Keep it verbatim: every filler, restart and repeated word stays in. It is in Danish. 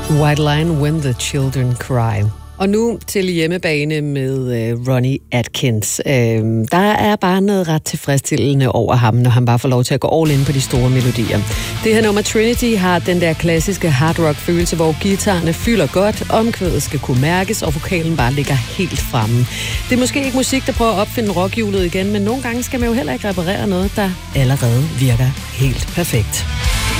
White Line, When the Children Cry. Og nu til hjemmebane med uh, Ronnie Atkins. Uh, der er bare noget ret tilfredsstillende over ham, når han bare får lov til at gå all in på de store melodier. Det her nummer Trinity har den der klassiske hard rock følelse, hvor guitarerne fylder godt, omkvædet skal kunne mærkes, og vokalen bare ligger helt fremme. Det er måske ikke musik, der prøver at opfinde rockhjulet igen, men nogle gange skal man jo heller ikke reparere noget, der allerede virker helt perfekt.